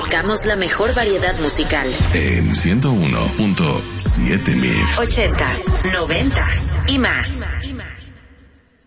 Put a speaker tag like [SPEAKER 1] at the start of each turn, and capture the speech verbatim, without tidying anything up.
[SPEAKER 1] Buscamos la mejor variedad musical.
[SPEAKER 2] En ciento uno punto siete Mix.
[SPEAKER 1] Ochentas, noventas y más.